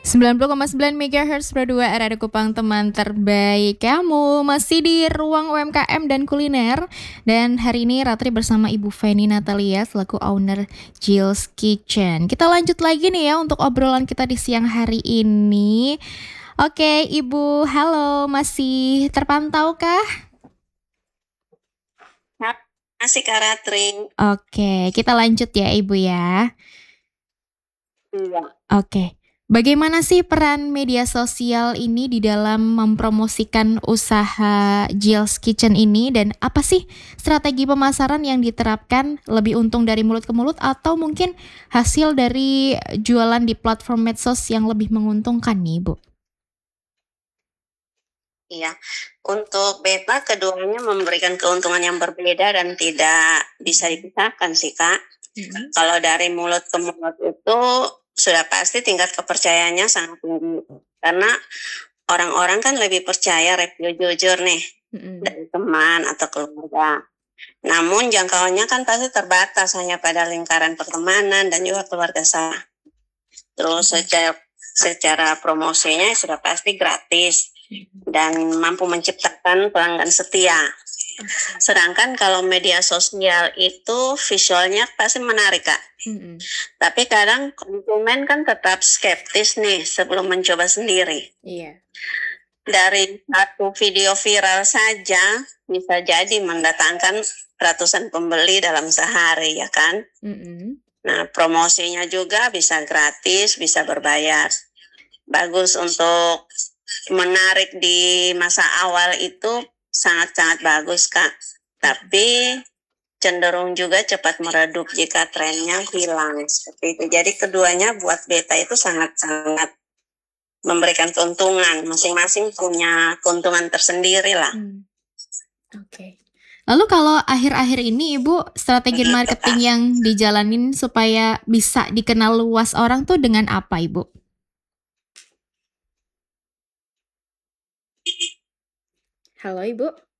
90,9 MHz Pro 2 RRI Kupang, teman terbaik kamu. Masih di ruang UMKM dan kuliner. Dan hari ini Ratri bersama Ibu Feni Natalia selaku owner Jill's Kitchen. Kita lanjut lagi nih ya untuk obrolan kita di siang hari ini. Oke Ibu, halo, masih terpantau kah? Masih Kak Ratri. Oke, kita lanjut ya Ibu ya. Iya. Oke. Bagaimana sih peran media sosial ini di dalam mempromosikan usaha Jill's Kitchen ini, dan apa sih strategi pemasaran yang diterapkan, lebih untung dari mulut ke mulut atau mungkin hasil dari jualan di platform medsos yang lebih menguntungkan nih, Bu? Iya, untuk beta keduanya memberikan keuntungan yang berbeda dan tidak bisa dipisahkan sih Kak. Kalau dari mulut ke mulut itu sudah pasti tingkat kepercayaannya sangat tinggi. Karena orang-orang kan lebih percaya review jujur nih dari teman atau keluarga. Namun jangkauannya kan pasti terbatas hanya pada lingkaran pertemanan dan juga keluarga saya. Terus secara promosinya sudah pasti gratis dan mampu menciptakan pelanggan setia. Sedangkan kalau media sosial itu visualnya pasti menarik Kak. Tapi kadang konsumen kan tetap skeptis nih sebelum mencoba sendiri. Iya. Dari satu video viral saja bisa jadi mendatangkan ratusan pembeli dalam sehari ya kan. Nah, promosinya juga bisa gratis, bisa berbayar. Bagus untuk menarik di masa awal itu sangat-sangat bagus Kak. Tapi cenderung juga cepat meredup jika trennya hilang seperti itu. Jadi keduanya buat beta itu sangat-sangat memberikan keuntungan. Masing-masing punya keuntungan tersendiri lah. Oke. Lalu kalau akhir-akhir ini Ibu, strategi Gitu, marketing Kak. yang dijalanin supaya bisa dikenal luas orang tuh dengan apa Ibu? Halo Ibu.